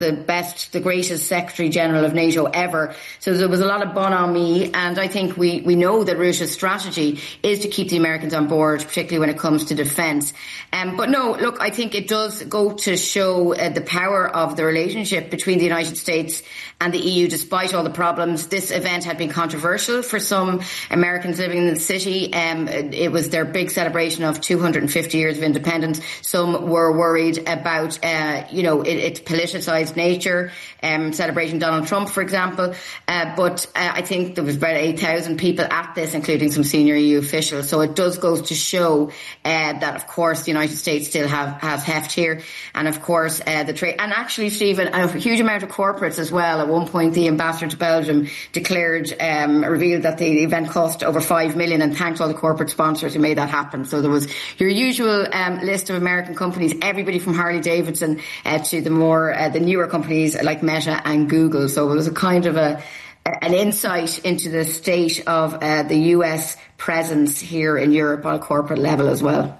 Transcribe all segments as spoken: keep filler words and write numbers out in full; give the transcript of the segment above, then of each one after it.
the best, the greatest Secretary General of NATO ever. So there was a lot of bonhomie, and I think we, we know that Russia's strategy is to keep the Americans on board, particularly when it comes to defence. Um, but no, look, I think it does go to show uh, the power of the relationship between the United States and the E U, despite all the problems. This event had been controversial for some Americans living in the city. Um, it was their big celebration of two hundred fifty years of independence. Some were worried about, uh, you know, it, its politicised nature, um, celebrating Donald Trump, for example. Uh, but uh, I think there was about eight thousand people at this, including some senior E U officials. So it does go to show uh, that, of course, the United States still have, has heft here. And, of course, uh, the trade. And actually, Stephen, a huge amount of corporates as well. At one point, the ambassador to Belgium declared, um, revealed that the event cost over five million dollars and thanked all the corporate sponsors who made that happen. So there was your usual um, list of American companies, everybody from Harley Davidson uh, to the more, uh, the newer companies like Meta and Google. So it was a kind of a, an insight into the state of uh, the U S presence here in Europe on a corporate level as well.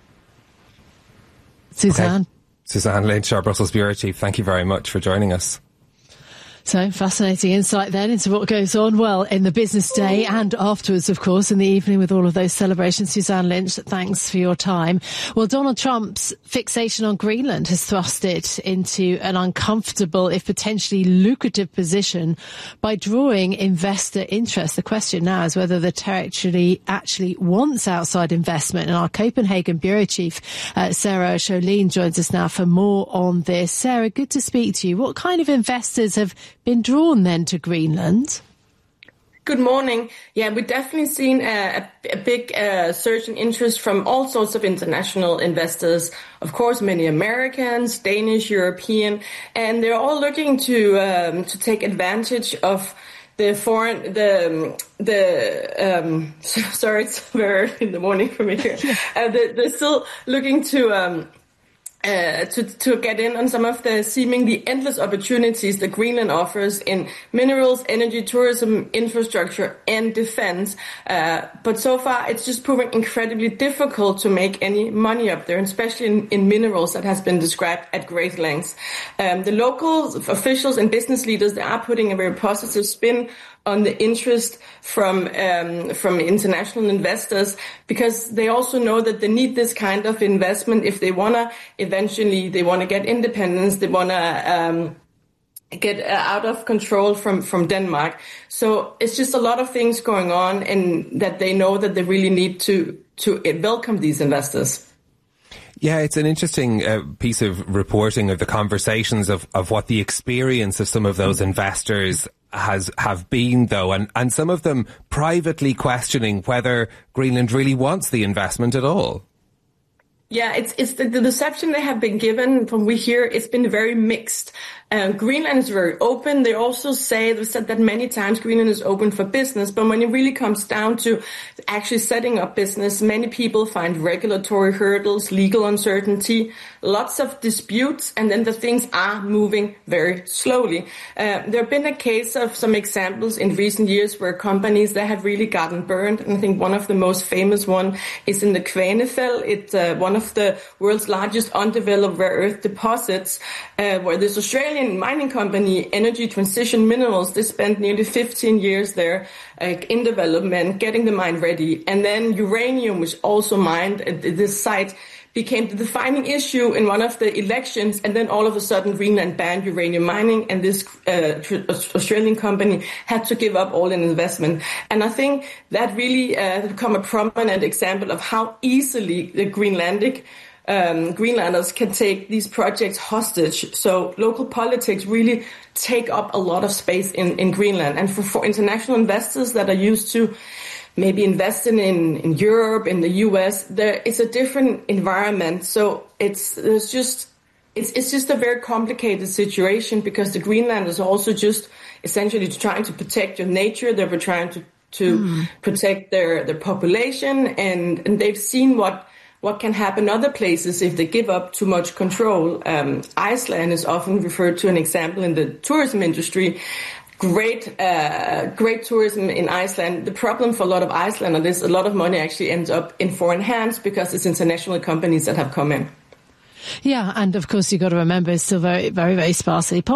Suzanne. Okay. Suzanne Lynch, our Brussels Bureau Chief, thank you very much for joining us. So, fascinating insight then into what goes on, well, in the business day and afterwards, of course, in the evening with all of those celebrations. Suzanne Lynch, thanks for your time. Well, Donald Trump's fixation on Greenland has thrust it into an uncomfortable, if potentially lucrative position by drawing investor interest. The question now is whether the territory actually wants outside investment. And our Copenhagen Bureau Chief, uh, Sarah Scholien, joins us now for more on this. Sarah, good to speak to you. What kind of investors have been drawn then to Greenland? Good morning. Yeah, we've definitely seen a, a big uh, surge in interest from all sorts of international investors. Of course, many Americans, Danish, European, and they're all looking to um, to take advantage of the foreign, the the um, sorry, it's very early in the morning for me here. Uh, they're, they're still looking to. Um, Uh, to, to get in on some of the seemingly endless opportunities that Greenland offers in minerals, energy, tourism, infrastructure, and defense. Uh, but so far, it's just proving incredibly difficult to make any money up there, especially in, in minerals that has been described at great lengths. Um, the local officials and business leaders, they are putting a very positive spin on the interest from um, from international investors, because they also know that they need this kind of investment if they want to eventually, they want to get independence, they want to um, get uh, out of control from, from Denmark. So it's just a lot of things going on, and that they know that they really need to, to welcome these investors. Yeah, it's an interesting uh, piece of reporting of the conversations of, of what the experience of some of those investors has have been, though, and, and some of them privately questioning whether Greenland really wants the investment at all. Yeah, it's it's the, the deception they have been given from we hear. It's been very mixed. Um, Greenland is very open. They also say, they've said that many times, Greenland is open for business. But when it really comes down to actually setting up business, many people find regulatory hurdles, legal uncertainty, lots of disputes, and then the things are moving very slowly. Uh, there have been a case of some examples in recent years where companies that have really gotten burned. And I think one of the most famous one is in the Kvanefjeld. It's uh, one of the world's largest undeveloped rare earth deposits, uh, where this Australian mining company, Energy Transition Minerals, they spent nearly fifteen years there uh, in development, getting the mine ready. And then uranium, which also mined at this site, became the defining issue in one of the elections. And then all of a sudden, Greenland banned uranium mining, and this uh, Australian company had to give up all in investment. And I think that really uh, has become a prominent example of how easily the Greenlandic Um, Greenlanders can take these projects hostage. So local politics really take up a lot of space in, in Greenland. And for, for international investors that are used to maybe investing in, in Europe, in the U S, there it's a different environment. So it's there's just it's it's just a very complicated situation, because the Greenlanders are also just essentially trying to protect their nature. They were trying to to mm. protect their their population, and and they've seen what. What can happen other places if they give up too much control. Um, Iceland is often referred to an example in the tourism industry. Great, uh, great tourism in Iceland. The problem for a lot of Icelanders is a lot of money actually ends up in foreign hands, because it's international companies that have come in. Yeah, and of course you've got to remember it's still very, very, very sparsely